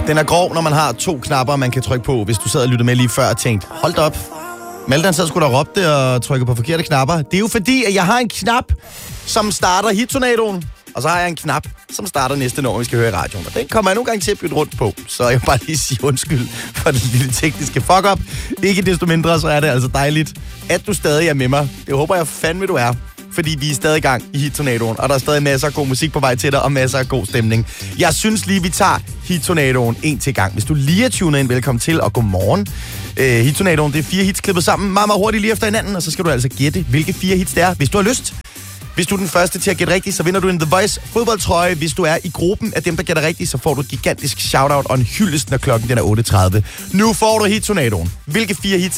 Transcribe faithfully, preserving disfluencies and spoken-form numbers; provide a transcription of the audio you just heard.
Den er grov, når man har to knapper, man kan trykke på. Hvis du sad og lyttede med lige før og tænkte, hold da op. Malte, så skulle der råbe det og trykke på forkerte knapper. Det er jo fordi, at jeg har en knap, som starter hittornadoen. Og så har jeg en knap, som starter næste nummer, vi skal høre i radioen. Og den kommer jeg nogle gange til at bytte rundt på. Så jeg vil bare lige sige undskyld for det lille tekniske fuck-up. Ikke desto mindre, så er det altså dejligt, at du stadig er med mig. Det håber jeg fandme, du er. Fordi vi er stadig i gang i hittornadoen, og der er stadig masser af god musik på vej til dig, og masser af god stemning. Jeg synes lige, vi tager hittornadoen en til gang. Hvis du lige er tunet ind, velkommen til, og godmorgen. Øh, hittornadoen, det er fire hits klippet sammen, meget, meget hurtigt lige efter hinanden, og så skal du altså gætte, hvilke fire hits det er, hvis du har lyst. Hvis du er den første til at gætte rigtigt, så vinder du en The Voice fodboldtrøje. Hvis du er i gruppen af dem, der gætter rigtigt, så får du et gigantisk shoutout og en hyldest, når klokken den er otte tredive. Nu får du hittornadoen. Hvilke fire hits